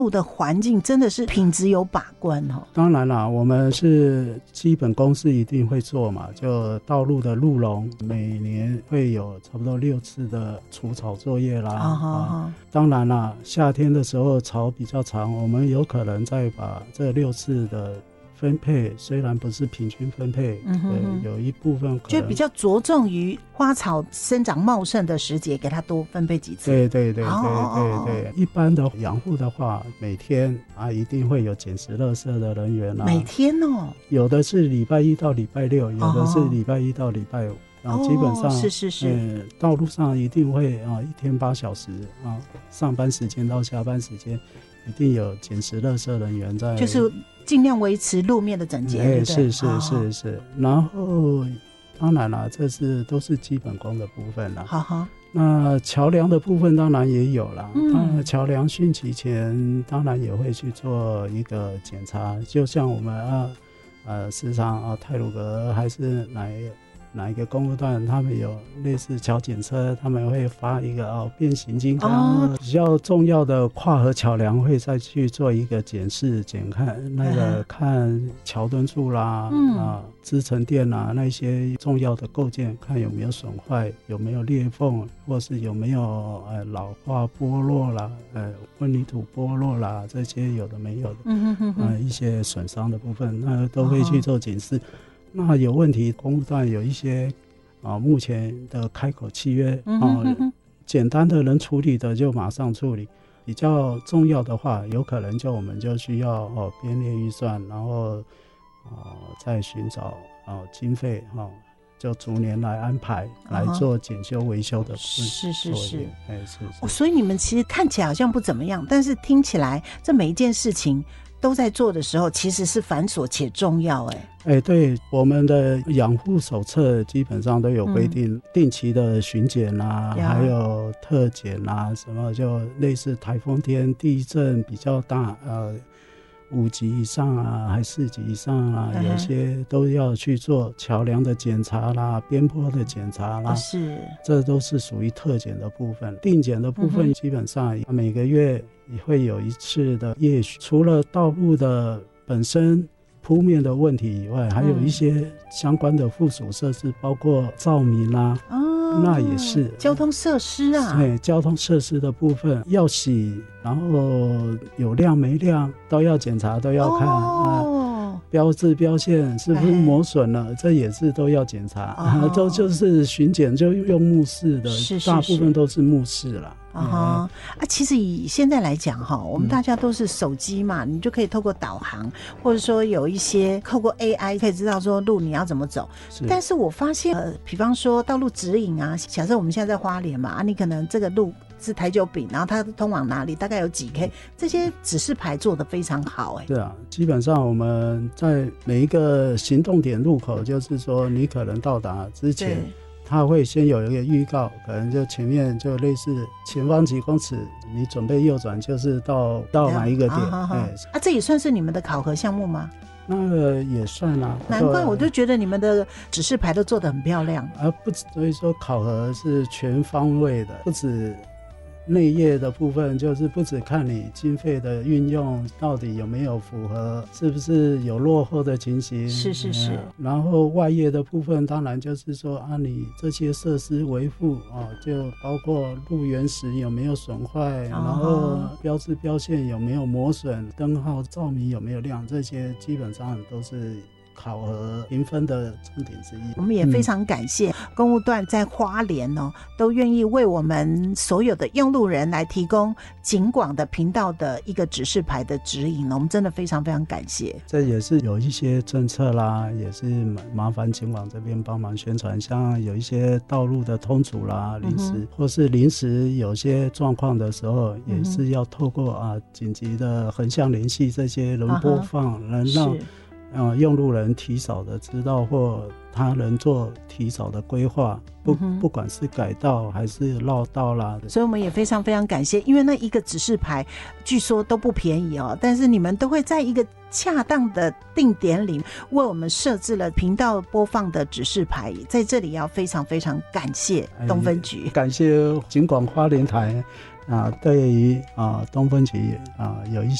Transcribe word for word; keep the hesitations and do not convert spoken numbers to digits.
路的环境真的是品质有把关哦。 当然啦，我们是基本公司一定会做嘛，就道路的路农每年会有差不多六次的除草作业啦。 哦哦啊，当然啦，夏天的时候草比较长，我们有可能再把这六次的分配，虽然不是平均分配，嗯哼哼，有一部分可能就比较着重于花草生长茂盛的时节，给它多分配几次。 对对对对哦对对，一般的养护的话，每天啊一定会有捡拾垃圾的人员啊。 每天哦， 有的是礼拜一到礼拜六，有的是礼拜一到礼拜五。然后基本上、 哦、是是是、 呃，道路上一定会啊，一天八小时啊，上班时间到下班时间，一定有捡拾垃圾人员在， 就是尽量维持路面的整洁。 哎，是是是是、哦。然后当然啦，这是都是基本功的部分啦。 好好。 那桥梁的部分当然也有啦， 嗯、 当然桥梁汛期前当然也会去做一个检查，就像我们啊呃时常啊太鲁阁还是哪一哪一个公路段，他们有类似桥检车，他们会发一个哦变形金刚、哦、比较重要的跨河桥梁会再去做一个检视检看那个、嗯、看桥墩柱啦、嗯、啊支撑垫啦那些重要的构件，看有没有损坏，有没有裂缝，或是有没有呃老化剥落啦，呃混凝土剥落啦，这些有的没有的，嗯哼哼哼、呃、一些损伤的部分，那都会去做检视。哦，那有问题，公路段有一些啊，目前的开口契约啊、嗯，简单的能处理的就马上处理，比较重要的话，有可能就我们就需要哦编列预算，然后哦再寻找哦经费哈、哦，就逐年来安排、uh-huh. 来做检修维修的。 是是是， 哎是是、 哦。所以你们其实看起来好像不怎么样，但是听起来这每一件事情都在做的时候，其实是繁琐且重要。哎哎，对，我们的养护手册基本上都有规定，嗯、定期的巡检啊，还有特检啊，什么就类似台风天、地震比较大，呃，五级以上啊，还四级以上啊，嗯、有些都要去做桥梁的检查啦、边坡的检查啦， 是， 这都是属于特检的部分。定检的部分基本上每个月也会有一次的夜巡，除了道路的本身铺面的问题以外，还有一些相关的附属设施，包括照明啊、哦，那也是交通设施啊。 对，交通设施的部分要洗，然后有亮没亮都要检查，都要看。哦。呃标志标线是不是磨损了、哎、这也是都要检查、哦、都就是巡检就用目视的，是是是，大部分都是目视啦。 啊哈、啊，其实以现在来讲哈，我们大家都是手机嘛、嗯，你就可以透过导航，或者说有一些透过 A I 可以知道说路你要怎么走。是，但是我发现呃，比方说道路指引啊，假设我们现在在花莲嘛，啊，你可能这个路是台九丙，然后它通往哪里，大概有几 K， 这些指示牌做得非常好。哎， 是啊，基本上我们在每一个行动点入口，就是说你可能到达之前，它会先有一个预告，可能就前面就类似前方几公尺，你准备右转就是到到哪一个点。啊， 啊，啊，这也算是你们的考核项目吗？ 那个也算啦、啊， 难怪我就觉得你们的指示牌都做得很漂亮。 啊，不止，所以说考核是全方位的，不止内业的部分，就是不只看你经费的运用到底有没有符合，是不是有落后的情形， 是是是、嗯、 然后外业的部分当然就是说啊，你这些设施维护啊，就包括路缘石有没有损坏、哦、然后标志标线有没有磨损，灯号照明有没有亮，这些基本上都是考核评分的重点之一。 我们也非常感谢公务段在花莲哦，都愿意为我们所有的用路人来提供警广的频道的一个指示牌的指引，我们真的非常非常感谢。 这也是有一些政策啦，也是麻烦警广这边帮忙宣传，像有一些道路的通阻啦，临时、嗯、或是临时有些状况的时候，也是要透过啊紧急的横向联系这些人播放，能让呃，用路人提早的知道，或他能做提早的规划，不、嗯、不管是改道还是绕道啦。 所以我们也非常非常感谢，因为那一个指示牌据说都不便宜哦，但是你们都会在一个恰当的定点里为我们设置了频道播放的指示牌，在这里要非常非常感谢东分局、 哎、感谢警广花莲台啊，对于啊东风旗啊有一